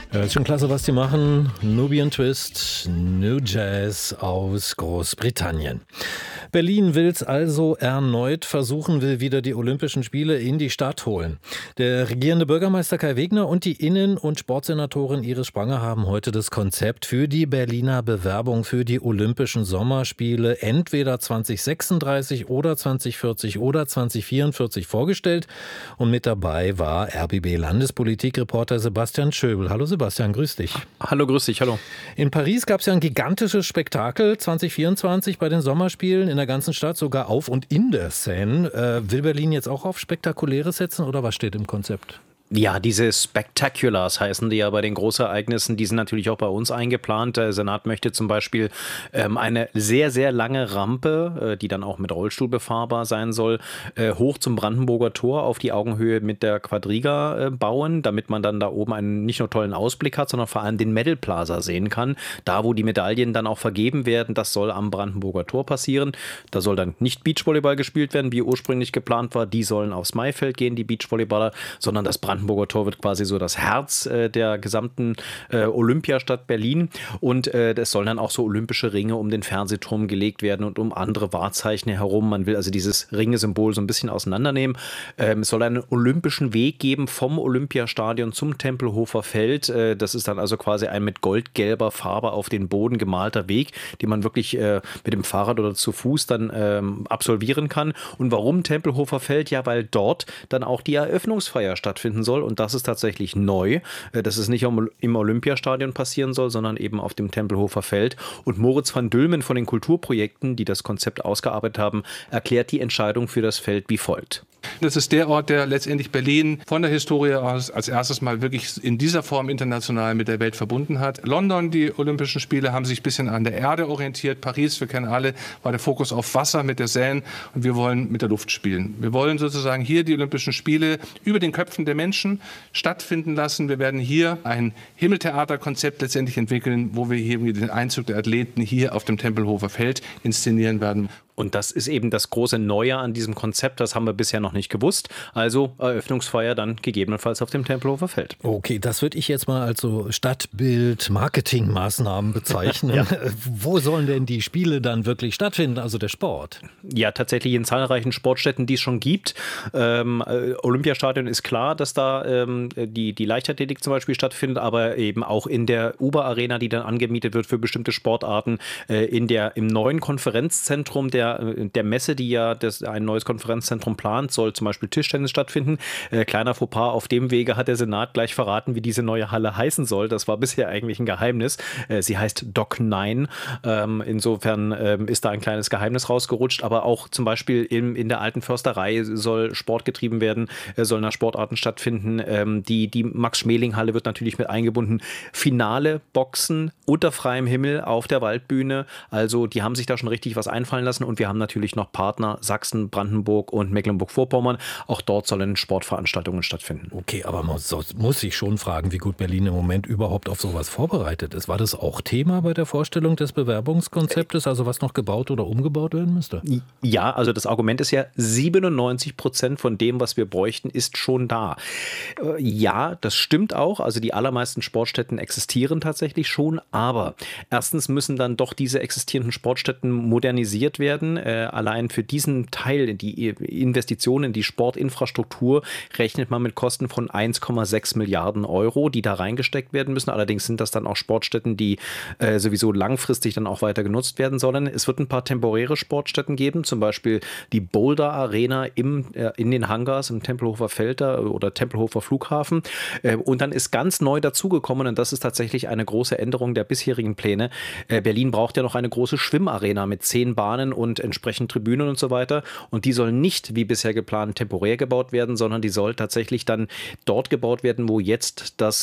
Ja, ist schon klasse, was die machen. Nubian Twist, New Jazz aus Großbritannien. Berlin will es also erneut versuchen, will wieder die Olympischen Spiele in die Stadt holen. Der regierende Bürgermeister Kai Wegner und die Innen- und Sportsenatorin Iris Spranger haben heute das Konzept für die Berliner Bewerbung für die Olympischen Sommerspiele entweder 2036 oder 2040 oder 2044 vorgestellt. Und mit dabei war RBB-Landespolitikreporter Sebastian Schöbel. Hallo Sebastian, grüß dich. Hallo, grüß dich, hallo. In Paris gab es ja ein gigantisches Spektakel 2024 bei den Sommerspielen in der ganzen Stadt, sogar auf und in der Seine. Will Berlin jetzt auch auf Spektakuläres setzen oder was steht im Konzept? Ja, diese Spectaculars heißen die ja bei den Großereignissen, die sind natürlich auch bei uns eingeplant. Der Senat möchte zum Beispiel eine sehr, sehr lange Rampe, die dann auch mit Rollstuhl befahrbar sein soll, hoch zum Brandenburger Tor auf die Augenhöhe mit der Quadriga bauen, damit man dann da oben einen nicht nur tollen Ausblick hat, sondern vor allem den Medal Plaza sehen kann. Da, wo die Medaillen dann auch vergeben werden, das soll am Brandenburger Tor passieren. Da soll dann nicht Beachvolleyball gespielt werden, wie ursprünglich geplant war. Die sollen aufs Maifeld gehen, die Beachvolleyballer, sondern das Brandenburger Tor wird quasi so das Herz der gesamten Olympiastadt Berlin und es sollen dann auch so olympische Ringe um den Fernsehturm gelegt werden und um andere Wahrzeichen herum. Man will also dieses Ringesymbol so ein bisschen auseinandernehmen. Es soll einen olympischen Weg geben vom Olympiastadion zum Tempelhofer Feld. Das ist dann also quasi ein mit goldgelber Farbe auf den Boden gemalter Weg, den man wirklich mit dem Fahrrad oder zu Fuß dann absolvieren kann. Und warum Tempelhofer Feld? Ja, weil dort dann auch die Eröffnungsfeier stattfinden soll und das ist tatsächlich neu, dass es nicht im Olympiastadion passieren soll, sondern eben auf dem Tempelhofer Feld. Und Moritz van Dülmen von den Kulturprojekten, die das Konzept ausgearbeitet haben, erklärt die Entscheidung für das Feld wie folgt. Das ist der Ort, der letztendlich Berlin von der Historie aus als erstes Mal wirklich in dieser Form international mit der Welt verbunden hat. London, die Olympischen Spiele, haben sich ein bisschen an der Erde orientiert. Paris, wir kennen alle, war der Fokus auf Wasser mit der Seine und wir wollen mit der Luft spielen. Wir wollen sozusagen hier die Olympischen Spiele über den Köpfen der Menschen stattfinden lassen. Wir werden hier ein Himmeltheaterkonzept letztendlich entwickeln, wo wir hier den Einzug der Athleten hier auf dem Tempelhofer Feld inszenieren werden. Und das ist eben das große Neue an diesem Konzept, das haben wir bisher noch nicht gewusst. Also Eröffnungsfeier dann gegebenenfalls auf dem Tempelhofer Feld. Okay, das würde ich jetzt mal als so Stadtbild-Marketing-Maßnahmen bezeichnen. Ja. Wo sollen denn die Spiele dann wirklich stattfinden, also der Sport? Ja, tatsächlich in zahlreichen Sportstätten, die es schon gibt. Olympiastadion ist klar, dass da die Leichtathletik zum Beispiel stattfindet, aber eben auch in der Uber-Arena, die dann angemietet wird für bestimmte Sportarten, im neuen Konferenzzentrum der Messe, die ja ein neues Konferenzzentrum plant, soll zum Beispiel Tischtennis stattfinden. Kleiner Fauxpas, auf dem Wege hat der Senat gleich verraten, wie diese neue Halle heißen soll. Das war bisher eigentlich ein Geheimnis. Sie heißt Doc 9. Insofern ist da ein kleines Geheimnis rausgerutscht, aber auch zum Beispiel in der alten Försterei soll Sport getrieben werden, sollen da Sportarten stattfinden. Die Max-Schmeling-Halle wird natürlich mit eingebunden. Finale Boxen unter freiem Himmel auf der Waldbühne. Also die haben sich da schon richtig was einfallen lassen. Und wir haben natürlich noch Partner Sachsen, Brandenburg und Mecklenburg-Vorpommern. Auch dort sollen Sportveranstaltungen stattfinden. Okay, aber man muss sich schon fragen, wie gut Berlin im Moment überhaupt auf sowas vorbereitet ist. War das auch Thema bei der Vorstellung des Bewerbungskonzeptes, also was noch gebaut oder umgebaut werden müsste? Ja, also das Argument ist ja, 97% von dem, was wir bräuchten, ist schon da. Ja, das stimmt auch. Also die allermeisten Sportstätten existieren tatsächlich schon. Aber erstens müssen dann doch diese existierenden Sportstätten modernisiert werden. Allein für diesen Teil, die Investitionen in die Sportinfrastruktur, rechnet man mit Kosten von 1,6 Milliarden Euro, die da reingesteckt werden müssen. Allerdings sind das dann auch Sportstätten, die sowieso langfristig dann auch weiter genutzt werden sollen. Es wird ein paar temporäre Sportstätten geben, zum Beispiel die Boulder Arena in den Hangars im Tempelhofer Feld oder Tempelhofer Flughafen. Und dann ist ganz neu dazugekommen, und das ist tatsächlich eine große Änderung der bisherigen Pläne. Berlin braucht ja noch eine große Schwimmarena mit 10 Bahnen und entsprechend Tribünen und so weiter. Und die soll nicht, wie bisher geplant, temporär gebaut werden, sondern die soll tatsächlich dann dort gebaut werden, wo jetzt das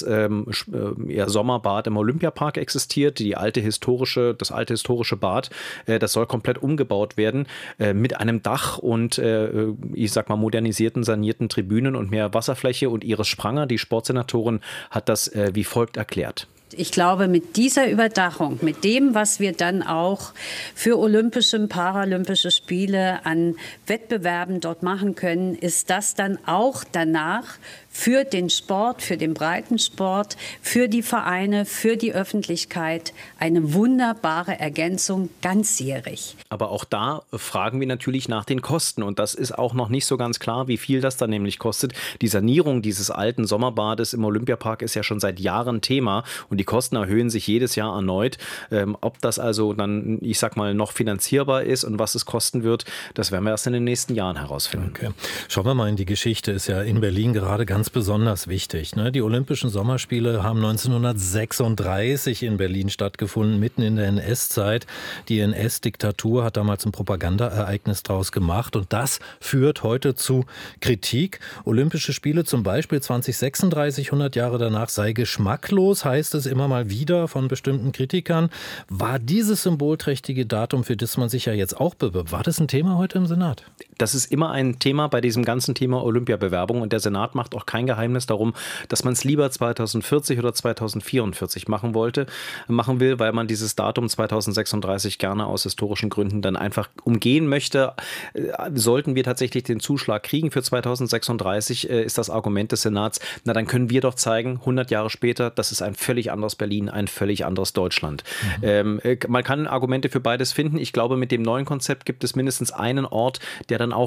Sommerbad im Olympiapark existiert, das alte historische Bad. Das soll komplett umgebaut werden mit einem Dach und modernisierten, sanierten Tribünen und mehr Wasserfläche. Und Iris Spranger, die Sportsenatorin, hat das wie folgt erklärt. Ich glaube, mit dieser Überdachung, mit dem, was wir dann auch für Olympische und Paralympische Spiele an Wettbewerben dort machen können, ist das dann auch danach für den Sport, für den Breitensport, für die Vereine, für die Öffentlichkeit eine wunderbare Ergänzung ganzjährig. Aber auch da fragen wir natürlich nach den Kosten und das ist auch noch nicht so ganz klar, wie viel das dann nämlich kostet. Die Sanierung dieses alten Sommerbades im Olympiapark ist ja schon seit Jahren Thema und die Kosten erhöhen sich jedes Jahr erneut. Ob das also dann, ich sag mal, noch finanzierbar ist und was es kosten wird, das werden wir erst in den nächsten Jahren herausfinden. Okay. Schauen wir mal in die Geschichte, ist ja in Berlin gerade ganz besonders wichtig. Ne? Die Olympischen Sommerspiele haben 1936 in Berlin stattgefunden, mitten in der NS-Zeit. Die NS-Diktatur hat damals ein Propagandaereignis draus gemacht und das führt heute zu Kritik. Olympische Spiele zum Beispiel 2036, 100 Jahre danach, sei geschmacklos, heißt es immer mal wieder von bestimmten Kritikern. War dieses symbolträchtige Datum, für das man sich ja jetzt auch bewirbt, war das ein Thema heute im Senat? Das ist immer ein Thema bei diesem ganzen Thema Olympiabewerbung und der Senat macht auch kein Geheimnis darum, dass man es lieber 2040 oder 2044 machen will, weil man dieses Datum 2036 gerne aus historischen Gründen dann einfach umgehen möchte. Sollten wir tatsächlich den Zuschlag kriegen für 2036, ist das Argument des Senats, na dann können wir doch zeigen, 100 Jahre später, das ist ein völlig anderes Berlin, ein völlig anderes Deutschland. Man kann Argumente für beides finden. Ich glaube, mit dem neuen Konzept gibt es mindestens einen Ort, der dann auch